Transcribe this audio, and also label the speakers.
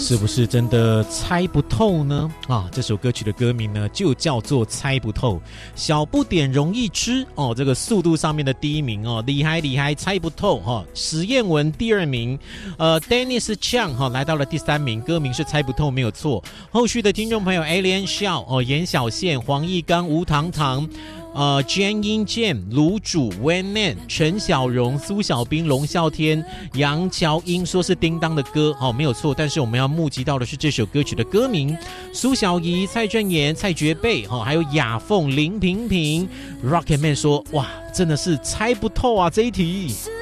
Speaker 1: 是不是真的猜不透呢？这首歌曲的歌名呢就叫做猜不透。小不点容易吃哦，这个速度上面的第一名哦，厉害厉害，猜不透哈。史艳文第二名，Dennis Chang 来到了第三名，歌名是猜不透没有错。后续的听众朋友 Alien Xiao 严小宪、黄义刚、吴糖糖。Jane In Jane、卢主、Wennan、陈小荣、苏小兵、龙啸天、杨乔英说是叮当的歌，没有错。但是我们要募集到的是这首歌曲的歌名。苏小怡、蔡正妍、蔡觉贝，还有雅凤、林萍萍。Rocketman 说，哇，真的是猜不透啊这一题。